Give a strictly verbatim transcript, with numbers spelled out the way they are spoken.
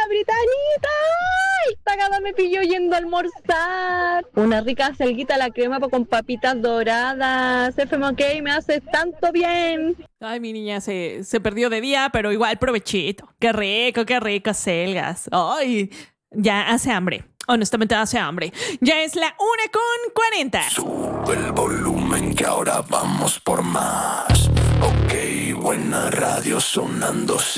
Britanita. ¡Ay! Tagada me pilló yendo a almorzar. Una rica selguita a la crema con papitas doradas. F M K, me haces tanto bien. Ay, mi niña se, se perdió de día, pero igual provechito. Qué rico, qué rico, selgas. Ay, ya hace hambre. Honestamente hace hambre. Ya es la una con cuarenta. Sube el volumen que ahora vamos por más. Ok, buena radio sonando.